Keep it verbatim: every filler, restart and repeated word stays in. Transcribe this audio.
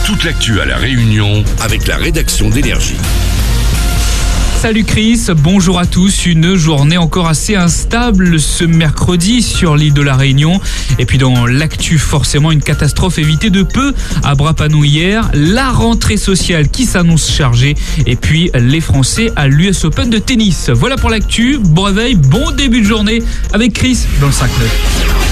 toute l'actu à La Réunion avec la rédaction d'Énergie. Salut Chris, bonjour à tous. Une journée encore assez instable ce mercredi sur l'île de la Réunion. Et puis dans l'actu, forcément une catastrophe évitée de peu à Bras-Panou hier. La rentrée sociale qui s'annonce chargée. Et puis les Français à l'U S Open de tennis. Voilà pour l'actu. Bon réveil, bon début de journée avec Chris dans le cinq neuf.